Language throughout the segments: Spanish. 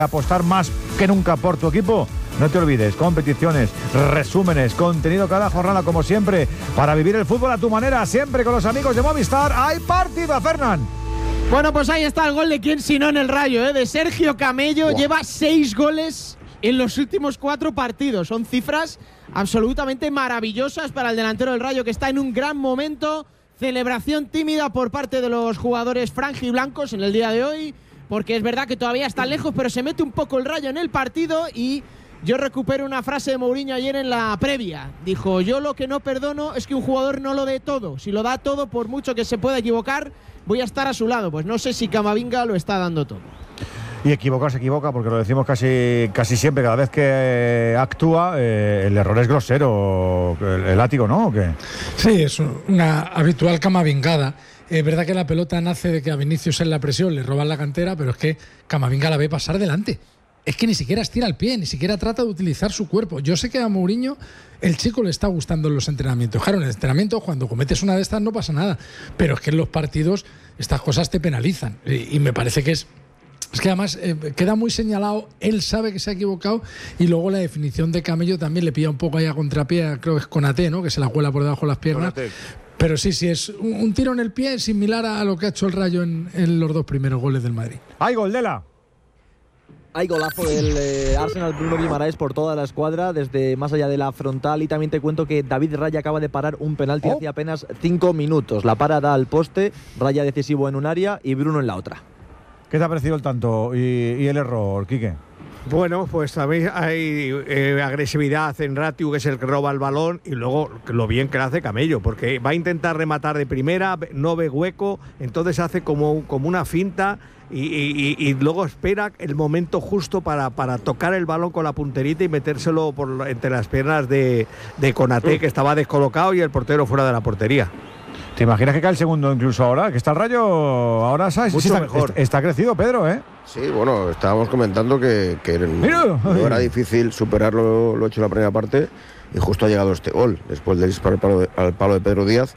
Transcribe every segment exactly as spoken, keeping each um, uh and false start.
Apostar más que nunca por tu equipo. No te olvides, competiciones, resúmenes, contenido cada jornada como siempre, para vivir el fútbol a tu manera, siempre con los amigos de Movistar. ¡Hay partido, Fernán! Bueno, pues ahí está el gol de quién sino en el Rayo, ¿eh? De Sergio Camello. Wow. Lleva seis goles en los últimos cuatro partidos. Son cifras absolutamente maravillosas para el delantero del Rayo, que está en un gran momento. Celebración tímida por parte de los jugadores franjiblancos en el día de hoy, porque es verdad que todavía está lejos, pero se mete un poco el Rayo en el partido. Y yo recupero una frase de Mourinho ayer en la previa. Dijo: yo lo que no perdono es que un jugador no lo dé todo. Si lo da todo, por mucho que se pueda equivocar, voy a estar a su lado. Pues no sé si Camavinga lo está dando todo. Y equivocar se equivoca, porque lo decimos casi, casi siempre, cada vez que eh, actúa, eh, el error es grosero, el, el látigo, ¿no? ¿O qué? Sí, es una habitual camavingada. Es verdad que la pelota nace de que a Vinicius en la presión le roban la cantera, pero es que Camavinga la ve pasar delante. Es que ni siquiera estira el pie, ni siquiera trata de utilizar su cuerpo. Yo sé que a Mourinho el chico le está gustando en los entrenamientos. Claro, en el entrenamiento, cuando cometes una de estas no pasa nada, pero es que en los partidos estas cosas te penalizan. Y, y me parece que es... Es que además eh, queda muy señalado, él sabe que se ha equivocado, y luego la definición de Camello también le pilla un poco ahí a contrapié, creo que es Konaté, ¿no? Que se la cuela por debajo de las piernas. Konaté. Pero sí, sí, es un, un tiro en el pie similar a lo que ha hecho el Rayo en, en los dos primeros goles del Madrid. ¡Hay gol, Dela! Hay golazo del eh, Arsenal, Bruno Guimaraes, por toda la escuadra, desde más allá de la frontal. Y también te cuento que David Raya acaba de parar un penalti oh. hace apenas cinco minutos. La parada al poste, Raya decisivo en un área y Bruno en la otra. ¿Qué te ha parecido el tanto y, y el error, Quique? Bueno, pues también hay eh, agresividad en Ratiu, que es el que roba el balón, y luego lo bien que lo hace Camello, porque va a intentar rematar de primera, no ve hueco, entonces hace como, como una finta y, y, y luego espera el momento justo para, para tocar el balón con la punterita y metérselo por, entre las piernas de, de Konaté, que estaba descolocado, y el portero fuera de la portería. ¿Te imaginas que cae el segundo incluso ahora? Que está el Rayo ahora, ¿sabes? Mucho sí, está, mejor. Está, está crecido, Pedro, ¿eh? Sí, bueno, estábamos comentando que, que no era difícil superar lo, lo hecho en la primera parte, y justo ha llegado este gol, después del disparo al palo de, al palo de Pedro Díaz.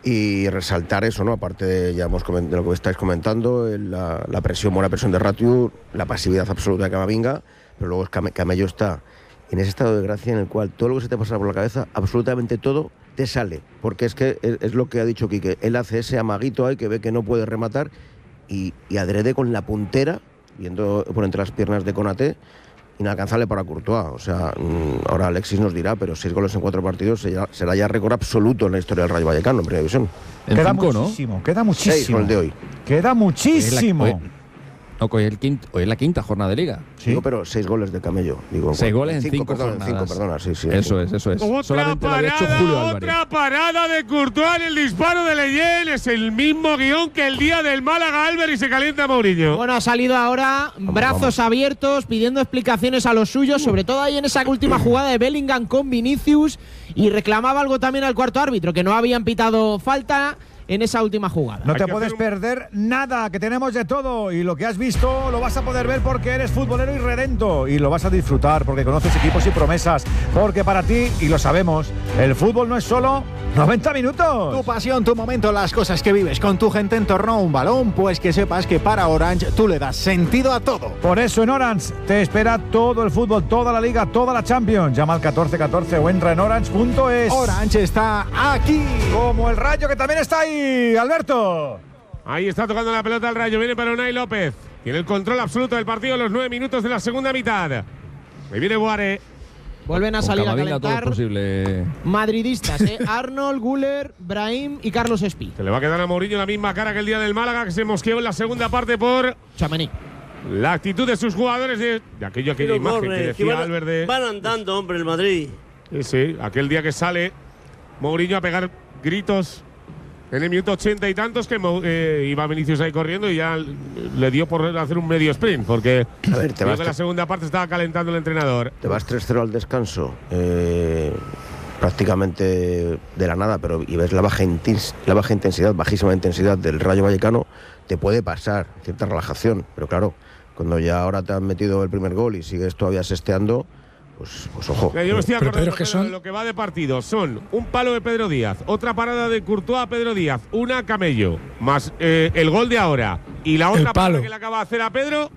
Y resaltar eso, ¿no? Aparte de, ya hemos coment- de lo que estáis comentando, la, la presión, buena presión de Ratiu, la pasividad absoluta de Camavinga, pero luego Cam- Camello está en ese estado de gracia en el cual todo lo que se te pasa por la cabeza, absolutamente todo, te sale, porque es que es, es lo que ha dicho Quique, él hace ese amaguito ahí que ve que no puede rematar, y, y adrede con la puntera, viendo por entre las piernas de Konaté, inalcanzable para Courtois. O sea, ahora Alexis nos dirá, pero seis goles en cuatro partidos será, será ya récord absoluto en la historia del Rayo Vallecano en primera división. Queda cinco, muchísimo, ¿no? Queda muchísimo. Seis con el de hoy. Queda muchísimo. Hoy es la, hoy, no, hoy es, el quinto, hoy es la quinta jornada de Liga. Sí, digo, pero seis goles de Camello. Digo, seis goles en cinco, cinco perdona, jornadas. Cinco, perdona, sí, sí. Eso cinco. es, eso es. Otra Solamente parada, lo había hecho Julio Álvarez. Otra parada de Courtois en el disparo de Leyen. Es el mismo guión que el día del Málaga, Albert, y se calienta Mourinho. Bueno, ha salido ahora, vamos, brazos vamos. abiertos, pidiendo explicaciones a los suyos, sobre todo ahí en esa última jugada de Bellingham con Vinicius, y reclamaba algo también al cuarto árbitro, que no habían pitado falta en esa última jugada. No te puedes un... perder nada, que tenemos de todo, y lo que has visto lo vas a poder ver porque eres futbolero irredento, y lo vas a disfrutar porque conoces equipos y promesas, porque para ti, y lo sabemos, el fútbol no es solo noventa minutos. Tu pasión, tu momento, las cosas que vives con tu gente en torno a un balón, pues que sepas que para Orange tú le das sentido a todo. Por eso en Orange te espera todo el fútbol, toda la Liga, toda la Champions. Llama al catorce catorce o entra en orange punto es. Orange está aquí. Como el Rayo, que también está ahí, Alberto. Ahí está tocando la pelota el Rayo, viene para Unai López. Tiene el control absoluto del partido en los nueve minutos de la segunda mitad. Ahí viene Boare. Vuelven a Con salir Camavinga a calentar todo es posible. madridistas, ¿eh? Arnold, Güler, Brahim y Carlos Espí. Se le va a quedar a Mourinho la misma cara que el día del Málaga, que se mosqueó en la segunda parte por Tchouaméni. La actitud de sus jugadores, de, de aquello, aquella imagen corre, que decía que van, Albert de… Van andando, hombre, el Madrid. Sí, sí, aquel día que sale Mourinho a pegar gritos en el minuto ochenta y tantos, que eh, iba Vinicius ahí corriendo y ya le dio por hacer un medio sprint, porque a ver, te vas en la segunda parte estaba calentando el entrenador. Te vas tres cero al descanso, eh, prácticamente de la nada, pero y ves la baja, intens la baja intensidad, bajísima intensidad del Rayo Vallecano, te puede pasar cierta relajación, pero claro, cuando ya ahora te han metido el primer gol y sigues todavía sesteando, pues, pues ojo. Yo me estoy pero, acordando pero que son… de lo que va de partido. Son un palo de Pedro Díaz, otra parada de Courtois a Pedro Díaz, una Camello, más eh, el gol de ahora y la otra parada que le acaba de hacer a Pedro. O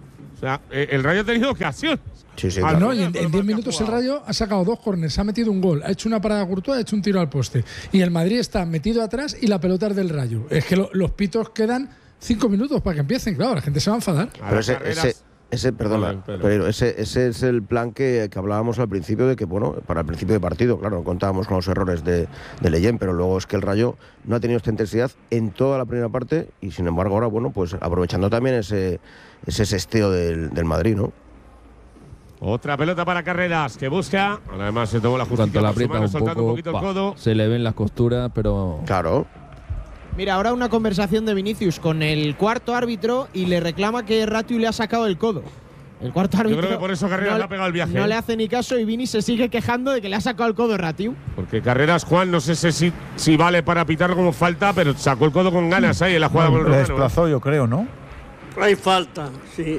sea, eh, el Rayo ha tenido ocasión. Sí, sí, Ah, claro. No, y en, en diez minutos el Rayo ha sacado dos córneres, ha metido un gol, ha hecho una parada Courtois, ha hecho un tiro al poste. Y el Madrid está metido atrás y la pelota es del Rayo. Es que lo, los pitos quedan cinco minutos para que empiecen. Claro, la gente se va a enfadar. A Pero las ese, carreras- ese, ese, perdona, Vale, pero- pero ese, ese es el plan que, que hablábamos al principio de que, bueno, para el principio de partido, claro, no contábamos con los errores de, de Leyen, pero luego es que el Rayo no ha tenido esta intensidad en toda la primera parte y, sin embargo, ahora, bueno, pues aprovechando también ese, ese sesteo del, del Madrid, ¿no? Otra pelota para Carreras que busca. Además se tomó la justicia Cuanto la por su aprieta mano, un soltando un poco, poquito el pa, codo. se le ven las costuras, pero Claro. Mira, ahora una conversación de Vinicius con el cuarto árbitro y le reclama que Ratiu le ha sacado el codo. El cuarto árbitro. creo que por eso Carreras no, le ha pegado el viaje, No ¿eh? le hace ni caso y Vini se sigue quejando de que le ha sacado el codo Ratiu. Porque Carreras, Juan, no sé si, si vale para pitarlo como falta, pero sacó el codo con ganas ahí en la jugada con el Le romano, ¿eh? desplazó, yo creo, ¿no? Hay falta, sí.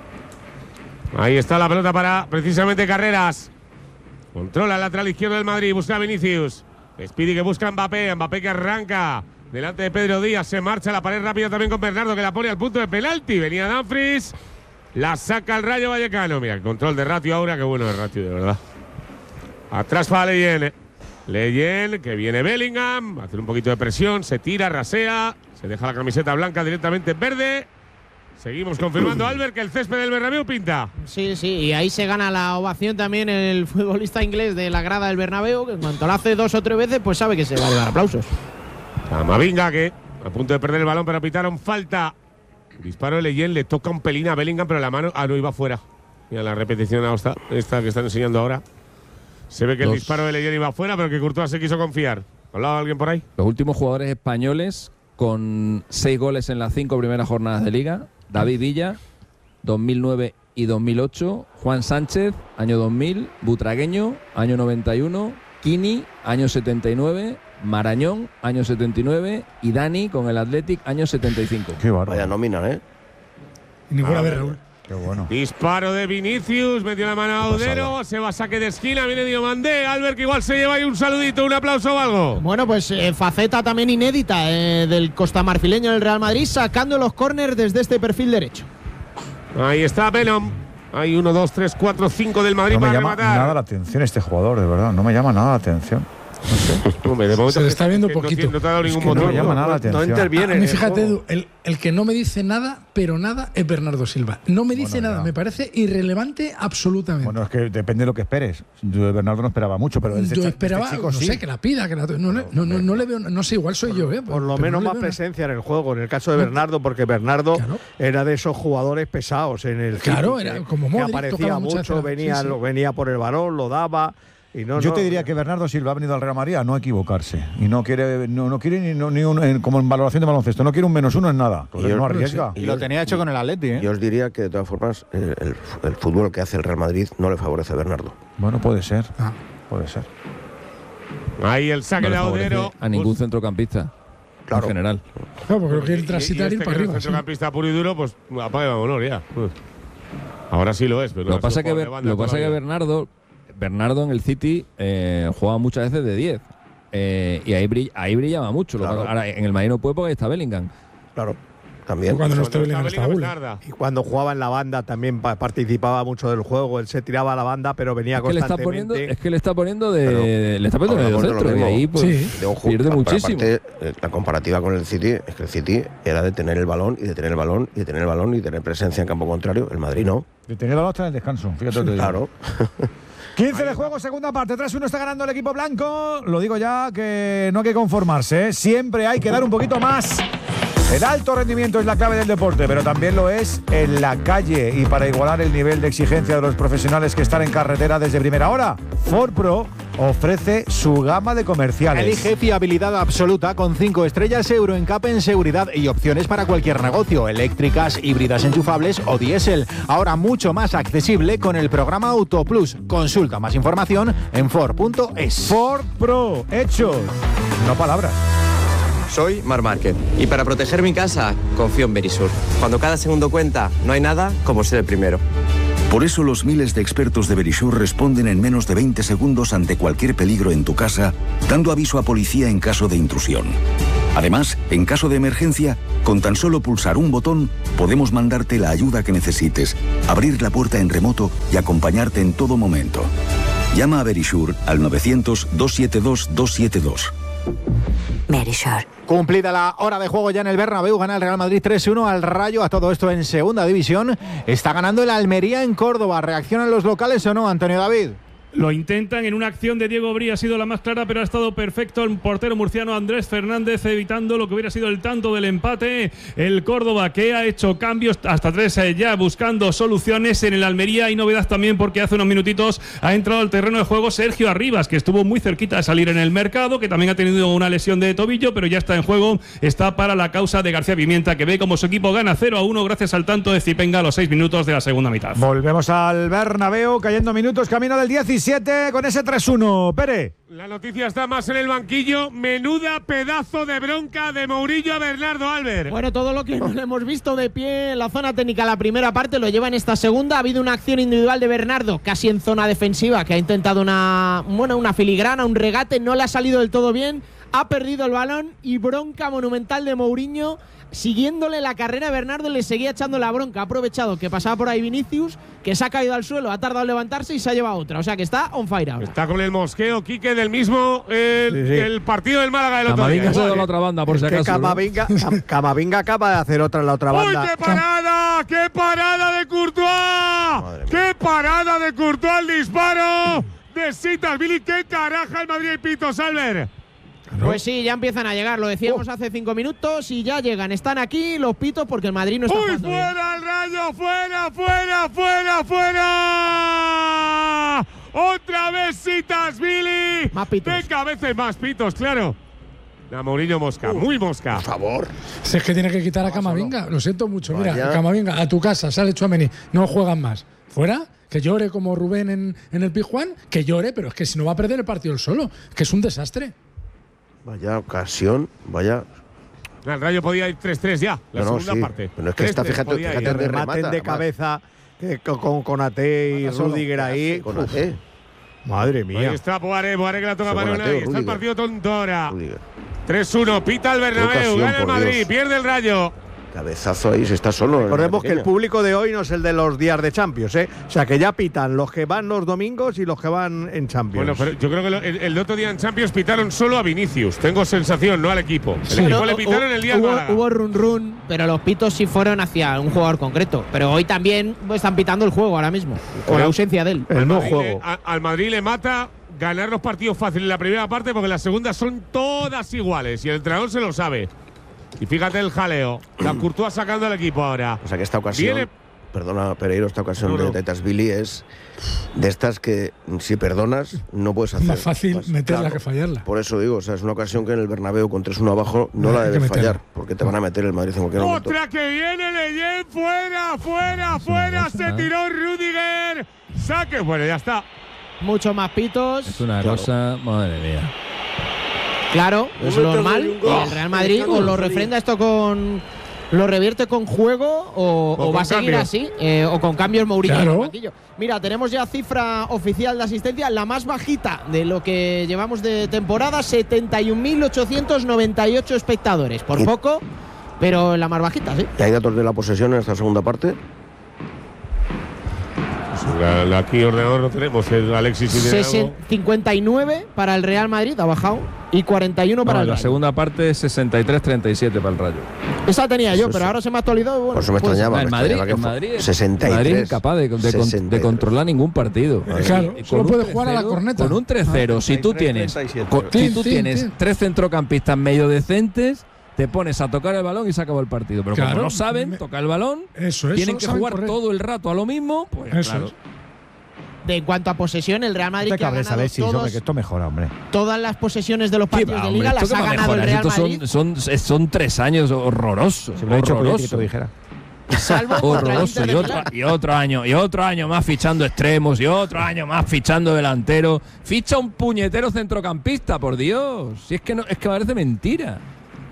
Ahí está la pelota para precisamente Carreras. Controla el lateral izquierdo del Madrid, busca a Vinicius. Speedy que busca a Mbappé, Mbappé que arranca delante de Pedro Díaz, se marcha la pared rápida también con Bernardo que la pone al punto de penalti. Venía Dumfries, la saca el Rayo Vallecano. Mira, el control de Ratiu ahora, qué bueno el Ratiu, de verdad. Atrás para Leyen. Leyen, que viene Bellingham, va a hacer un poquito de presión, se tira, rasea, se deja la camiseta blanca directamente en verde. Seguimos confirmando, Albert, que el césped del Bernabéu pinta. Sí, sí, y ahí se gana la ovación también el futbolista inglés de la grada del Bernabéu, que en cuanto lo hace dos o tres veces, pues sabe que se va a llevar aplausos. Camavinga, que a punto de perder el balón, pero pitaron falta. Disparo de Leyen, le toca un pelín a Bellingham, pero la mano, ah, no, iba fuera. Mira la repetición esta, esta que están enseñando ahora. Se ve que Dos. el disparo de Leyen iba fuera, pero que Courtois se quiso confiar. ¿Hablaba alguien por ahí? los últimos jugadores españoles con seis goles en las cinco primeras jornadas de Liga: David Villa, dos mil nueve y dos mil ocho, Juan Sánchez, año dos mil, Butragueño, año noventa y uno, Kini, año setenta y nueve, Marañón, año setenta y nueve, y Dani con el Athletic, año setenta y cinco. Qué bárbaro. Vaya nómina, ¿eh? Y ninguna A vez ver. Raúl. Qué bueno. Disparo de Vinicius, metió la mano a Audero, se va a saque de esquina, viene Diomandé, Albert que igual se lleva ahí un saludito, un aplauso o algo. Bueno, pues eh, faceta también inédita eh, del costamarfileño del Real Madrid, sacando los córners desde este perfil derecho. Ahí está Venom. Hay uno, dos, tres, cuatro, cinco del Madrid No me para llama rematar. nada la atención este jugador, de verdad. No me llama nada la atención. Hombre, de momento Se le está viendo que no poquito. tiene- No te ha dado Es ningún que no No motivo. me llama nada la No atención. interviene. A en mí, el fíjate, juego. Edu, el, el que no me dice nada, pero nada, es Bernardo Silva. No me dice Bueno, nada, ya. me parece irrelevante absolutamente. Bueno, es que depende de lo que esperes. Yo de Bernardo no esperaba mucho, pero este Yo cha- esperaba, este chico no sí. sé, que la pida, que la, no, no, no, no, no le veo, no sé, igual soy yo, ¿eh? Por lo Pero menos no le más veo nada. presencia en el juego. En el caso de No. Bernardo, porque Bernardo Claro. era de esos jugadores pesados en el Claro, City, era que- como que Modric, aparecía tocaba muchas mucho, veces. venía, Sí, sí. lo- venía por el balón, lo daba. Y no, Yo no, te diría que Bernardo Silva ha venido al Real Madrid a no equivocarse. Y no quiere, no, no quiere ni, no- ni un, en- como en valoración de baloncesto, no quiere un menos uno en nada. Porque Y yo- no arriesga. Y lo tenía hecho con el Atleti, ¿eh? Yo os diría que, de todas formas, eh, el, el fútbol que hace el Real Madrid no le favorece a Bernardo. Bueno, puede ser. Ah. Puede ser. Ahí el saque No le de favorece Audero. a ningún centrocampista, Claro. en general. Claro, porque lo quiere Y- y transitar este ir que para era arriba. un sí. centrocampista puro y duro, pues apaga y vámonos ya. Ahora sí lo es, pero Lo no que es pasa un que, jugador Ber- de banda lo que pasa que todavía. Bernardo, Bernardo en el City eh, juega muchas veces de diez. Eh, y ahí, brill- ahí brillaba mucho. Lo que- Claro. Ahora en el Madrid no puede porque ahí está Bellingham. Claro, también. Cuando no esté Cuando Bellingham está está Bellingham, Gula. es nada. Y cuando jugaba en la banda también pa- participaba mucho del juego. Él se tiraba a la banda, pero venía Es que, le está constantemente. poniendo, es que le está poniendo de. Pero le está poniendo de hablamos de lo centro. Y mismo. ahí pues, Sí. De ojo, pierde pero muchísimo. aparte, eh, la comparativa con el City es que el City era de tener el balón y de tener el balón y de tener el balón y de tener presencia en campo contrario. El Madrid no. De tener la otra en el descanso. Fíjate. te digo. Claro. quince de juego, segunda parte. tres uno está ganando el equipo blanco. Lo digo ya que no hay que conformarse, ¿eh? Siempre hay que dar un poquito más. El alto rendimiento es la clave del deporte, pero también lo es en la calle. Y para igualar el nivel de exigencia de los profesionales que están en carretera desde primera hora, Ford Pro ofrece su gama de comerciales. Elige fiabilidad absoluta con cinco estrellas Euro N C A P en seguridad y opciones para cualquier negocio, eléctricas, híbridas enchufables o diésel. Ahora mucho más accesible con el programa Auto Plus. Consulta más información en Ford punto es. Ford Pro, hechos, no palabras. Soy Mar Márquez y para proteger mi casa confío en Verisur. Cuando cada segundo cuenta, no hay nada como ser el primero. Por eso los miles de expertos de Verisure responden en menos de veinte segundos ante cualquier peligro en tu casa, dando aviso a policía en caso de intrusión. Además, en caso de emergencia, con tan solo pulsar un botón, podemos mandarte la ayuda que necesites, abrir la puerta en remoto y acompañarte en todo momento. Llama a Verisure al novecientos, doscientos setenta y dos, doscientos setenta y dos. Verisure. Cumplida la hora de juego ya en el Bernabéu, gana el Real Madrid tres uno al Rayo. A todo esto en segunda división. Está ganando el Almería en Córdoba. ¿Reaccionan los locales o no, Antonio David? Lo intentan en una acción de Diego Brí, ha sido la más clara, pero ha estado perfecto el portero murciano Andrés Fernández, evitando lo que hubiera sido el tanto del empate. El Córdoba, que ha hecho cambios hasta tres eh, ya, buscando soluciones en el Almería. Hay novedad también porque hace unos minutitos ha entrado al terreno de juego Sergio Arribas, que estuvo muy cerquita de salir en el mercado, que también ha tenido una lesión de tobillo, pero ya está en juego, está para la causa de García Pimienta, que ve como su equipo gana cero a uno gracias al tanto de Zipenga a los seis minutos de la segunda mitad. Volvemos al Bernabéu, cayendo minutos, camino del diecisiete con ese tres uno. Pere. La noticia está más en el banquillo. Menuda pedazo de bronca de Mourinho a Bernardo Albert. Bueno, todo lo que no le hemos visto de pie en la zona técnica la primera parte lo lleva en esta segunda. Ha habido una acción individual de Bernardo, casi en zona defensiva, que ha intentado una, bueno, una filigrana, un regate, no le ha salido del todo bien. Ha perdido el balón y bronca monumental de Mourinho. Siguiéndole la carrera a Bernardo, le seguía echando la bronca. Ha aprovechado que pasaba por ahí Vinicius, que se ha caído al suelo, ha tardado en levantarse y se ha llevado otra. O sea que está on fire ahora. Está con el mosqueo, Quique, del mismo el, sí, sí. el partido del Málaga del otro día. Camavinga se ha dado la otra banda, por si acaso. Camavinga, ¿no? Camavinga acaba de hacer otra en la otra banda. ¡Uy, qué parada! ¡Qué parada de Courtois! ¡Qué parada de Courtois al disparo de Sitas Billy! ¡Qué caraja el Madrid y Pitos, Albert! ¿No? Pues sí, ya empiezan a llegar, lo decíamos oh. hace cinco minutos y ya llegan. Están aquí los pitos porque el Madrid no está ¡Uy, jugando fuera bien. el Rayo! ¡Fuera, fuera, fuera, fuera! ¡Otra vez Sitas Billy! Más pitos. Venga, a veces más pitos, claro. La Mourinho mosca, uh, muy mosca. Por favor. Si es que tiene que quitar a Camavinga, lo siento mucho. Vaya. Mira, Camavinga, a tu casa, sale Tchouaméni, no juegan más. ¿Fuera? Que llore como Rubén en, en el Pizjuán, que llore, pero es que si no va a perder el partido él solo, que es un desastre. Vaya ocasión, vaya. El Rayo podía ir tres tres ya, la no, segunda no, sí. parte. Pero es que está, fíjate, fíjate de rematen de cabeza que con Conate y Rüdiger ahí. Conate. Madre mía. Ahí está Boare, Boare que la toca Marona. Ahí está el partido tonto ahora. tres uno, pita el Bernabéu, gana el Madrid, Dios. Pierde el Rayo. Cabezazo ahí, se está solo. Recordemos que el público de hoy no es el de los días de Champions, ¿eh? O sea, que ya pitan los que van los domingos y los que van en Champions. Bueno, pero yo creo que lo, el, el otro día en Champions pitaron solo a Vinicius. Tengo sensación, no al equipo. El sí, equipo no, le pitaron o, el día hubo, del Málaga. Hubo run run, pero los pitos sí fueron hacia un jugador concreto. Pero hoy también están pitando el juego ahora mismo, con la ausencia de él. El no juego. Le, a, al Madrid le mata ganar los partidos fáciles en la primera parte porque las segundas son todas iguales y el entrenador se lo sabe. Y fíjate el jaleo. La Courtois sacando al equipo ahora. O sea que esta ocasión, Viene... perdona Pereiro, esta ocasión no, no. de Tetas Billy es de estas que si perdonas no puedes hacer. Es más fácil más, meterla claro, que fallarla. Por eso digo, o sea, es una ocasión que en el Bernabéu con tres uno abajo no, no la debes fallar, porque te van a meter el Madrid en cualquier momento. Otra que viene Leyen, fuera, fuera, fuera, se nada. tiró Rüdiger. Saque, bueno, ya está. Mucho más pitos. Es una claro. cosa, madre mía. Claro, es lo normal. El Real Madrid o lo refrenda esto con. Lo revierte con juego o, o, o va a seguir cambio. así, eh, o con cambios Mourinho claro. en el banquillo. Mira, tenemos ya cifra oficial de asistencia, la más bajita de lo que llevamos de temporada, setenta y un mil ochocientos noventa y ocho espectadores. Por poco, pero la más bajita, sí. ¿Y hay datos de la posesión en esta segunda parte? La, la, aquí ordenador no tenemos, el Alexis y Sesen, cincuenta y nueve para el Real Madrid, ha bajado, y cuarenta y uno para no, el la Rayo. segunda parte sesenta y tres treinta y siete para el Rayo. Esa tenía yo, eso, pero ahora se me ha actualizado. Bueno, por eso me pues, extrañaba. El me Madrid, extrañaba el Madrid, sesenta y tres. Madrid incapaz de, de, de, de controlar ningún partido. Claro, y, solo puede jugar a la corneta. Con un tres cero, ah, si tú tienes, con, si tú tienes tres centrocampistas medio decentes, te pones a tocar el balón y se acabó el partido. Pero claro, como no saben tocar el balón, eso, eso, tienen que jugar correr. todo el rato a lo mismo, pues eso claro. Es. De en cuanto a posesión, el Real Madrid no te que cabres, ha ganado Alexis, todos, hombre, que esto mejora, hombre. Todas las posesiones de los partidos va, de hombre, Liga las ha ganado el Real Madrid. Son, son, son tres años horrorosos. Si me lo he dicho, horroroso. Que te lo dijera. Salvo horroroso. Y otro, y otro año, y otro año más fichando extremos, y otro año más fichando delantero. Ficha un puñetero centrocampista, por Dios. Si es que no, es que parece mentira.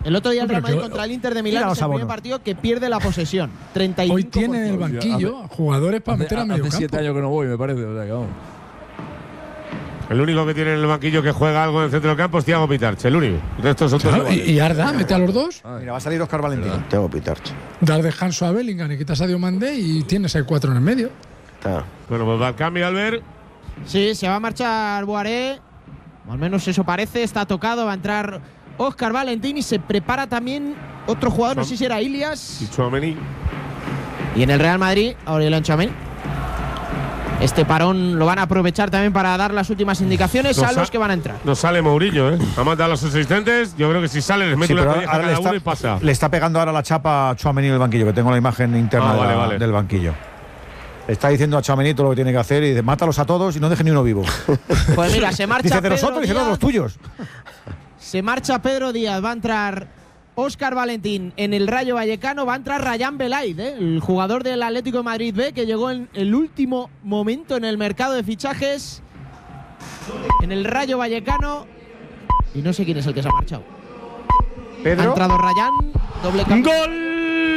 El otro día el No, Real pero Madrid que- contra el Inter de Milán Mira es los el primer abonos. partido que pierde la posesión. treinta y cinco Hoy por ciento. tiene en el banquillo jugadores para meter a Hace medio hace siete campo. años que no voy, me parece. O sea, que vamos. El único que tiene en el banquillo que juega algo en el centro del campo es Thiago Pitarch, el único. El resto son todos Claro, iguales. y, y Arda, mete a los dos, Mira, va a salir Óscar Valentín. Tengo Pitarch. das descanso a Bellingham y quitas a Diomandé y tienes el cuatro en el medio. Está. Bueno, pues va el cambio, Albert. Sí, se va a marchar Boaré. O al menos eso parece. Está tocado. Va a entrar Óscar Valentín y se prepara también otro jugador. No sé si era Ilias. Y Tchouaméni. Y en el Real Madrid, Aurelien Tchouaméni. Este parón lo van a aprovechar también para dar las últimas indicaciones No a sa- los que van a entrar. No sale Mourinho, ¿eh? Ha mandado a los asistentes. Yo creo que si sale les mete Sí, una pero colleja a ahora le cada uno y está, pasa. le está pegando ahora la chapa a Tchouaméni en el banquillo, que tengo la imagen interna Ah, de vale, la- vale. del banquillo. Le está diciendo a Tchouaméni todo lo que tiene que hacer y dice, mátalos a todos y no deje ni uno vivo. Pues mira, se marcha Dice de Pedro nosotros, dice no, de Díaz. los tuyos. Se marcha Pedro Díaz, va a entrar Óscar Valentín en el Rayo Vallecano, va a entrar Rayán Belaid, ¿eh? El jugador del Atlético de Madrid B, que llegó en el último momento en el mercado de fichajes en el Rayo Vallecano. Y no sé quién es el que se ha marchado. Ha Pedro. entrado Rayán, doble cambio. ¡Gol!